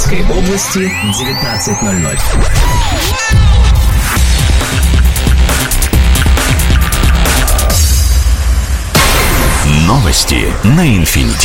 Ленинградской области 19:00. Новости на Инфинити.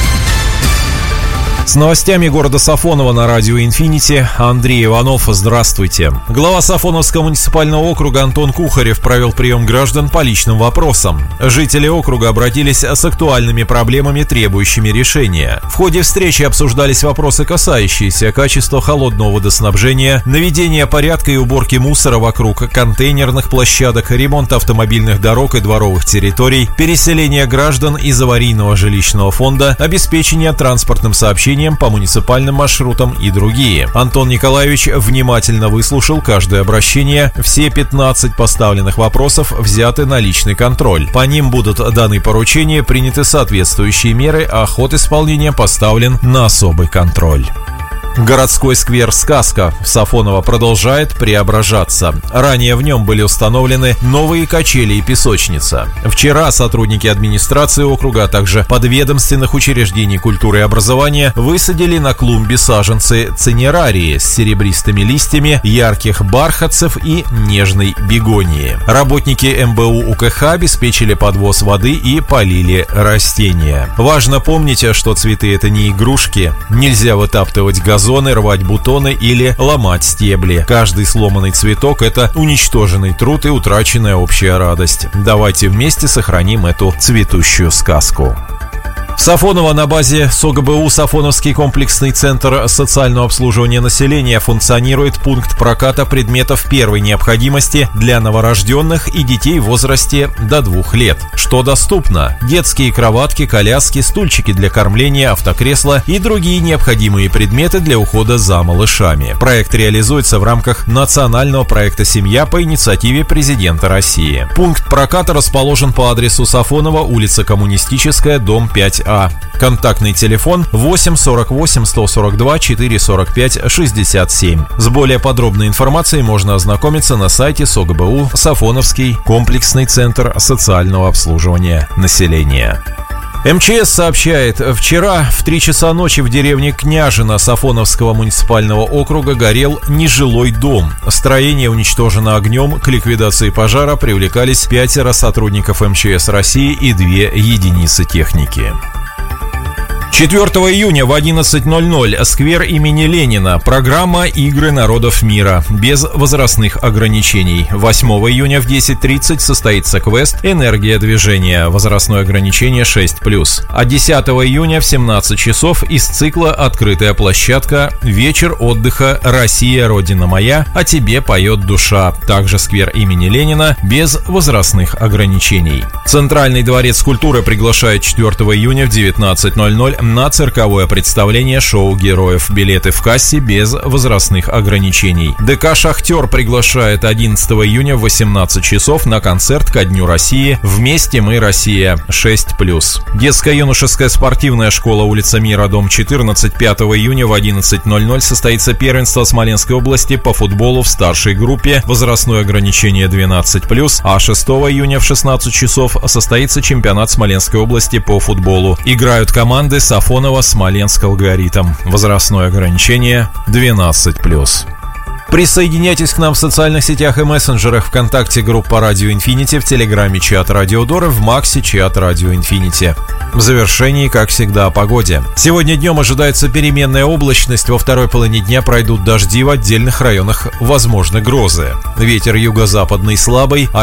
С новостями города Сафоново на радио «Инфинити» Андрей Иванов. Здравствуйте. Глава Сафоновского муниципального округа Антон Кухарев провел прием граждан по личным вопросам. Жители округа обратились с актуальными проблемами, требующими решения. В ходе встречи обсуждались вопросы, касающиеся качества холодного водоснабжения, наведения порядка и уборки мусора вокруг контейнерных площадок, ремонта автомобильных дорог и дворовых территорий, переселения граждан из аварийного жилищного фонда, обеспечения транспортным сообщением по муниципальным маршрутам и другие. Антон Николаевич внимательно выслушал каждое обращение. Все 15 поставленных вопросов взяты на личный контроль. По ним будут даны поручения, приняты соответствующие меры, а ход исполнения поставлен на особый контроль. Городской сквер «Сказка» в Сафоново продолжает преображаться. Ранее в нем были установлены новые качели и песочница. Вчера сотрудники администрации округа, а также подведомственных учреждений культуры и образования высадили на клумбе саженцы цинерарии с серебристыми листьями, ярких бархатцев и нежной бегонии. Работники МБУ УКХ обеспечили подвоз воды и полили растения. Важно помнить, что цветы — это не игрушки. Нельзя вытаптывать газоны, рвать бутоны или ломать стебли. Каждый сломанный цветок — это уничтоженный труд и утраченная общая радость. Давайте вместе сохраним эту цветущую сказку. В Сафоново на базе СОГБУ «Сафоновский комплексный центр социального обслуживания населения» функционирует пункт проката предметов первой необходимости для новорожденных и детей в возрасте до 2 лет. Что доступно? Детские кроватки, коляски, стульчики для кормления, автокресла и другие необходимые предметы для ухода за малышами. Проект реализуется в рамках национального проекта «Семья» по инициативе президента России. Пункт проката расположен по адресу Сафоново, улица Коммунистическая, дом 5А. Контактный телефон 8 48 142 445 67. С более подробной информацией можно ознакомиться на сайте СОГБУ «Сафоновский комплексный центр социального обслуживания населения». МЧС сообщает, вчера в 3 часа ночи в деревне Княжино Сафоновского муниципального округа горел нежилой дом. Строение уничтожено огнем, к ликвидации пожара привлекались 5 сотрудников МЧС России и 2 единицы техники. 4 июня в 11:00 сквер имени Ленина. Программа «Игры народов мира» без возрастных ограничений. 8 июня в 10:30 состоится квест «Энергия движения». Возрастное ограничение 6+. А 10 июня в 17 часов из цикла «Открытая площадка. Вечер отдыха. Россия, Родина моя. О тебе поет душа». Также сквер имени Ленина без возрастных ограничений. Центральный дворец культуры приглашает 4 июня в 19:00 на цирковое представление шоу героев. Билеты в кассе без возрастных ограничений. ДК «Шахтер» приглашает 11 июня в 18 часов на концерт ко Дню России «Вместе мы, Россия» 6+. Детско-юношеская спортивная школа, улица Мира, дом 14. 5 июня в 11:00 состоится первенство Смоленской области по футболу в старшей группе. Возрастное ограничение 12+. А 6 июня в 16 часов состоится чемпионат Смоленской области по футболу. Играют команды Сафоново, Смоленск, Алгоритм. Возрастное ограничение 12+. Присоединяйтесь к нам в социальных сетях и мессенджерах: ВКонтакте группа Радио Инфинити, в Телеграме чат Радио Дора, в Максе чат Радио Инфинити. В завершении, как всегда, о погоде. Сегодня днем ожидается переменная облачность, во второй половине дня пройдут дожди, в отдельных районах возможны грозы. Ветер юго-западный слабый,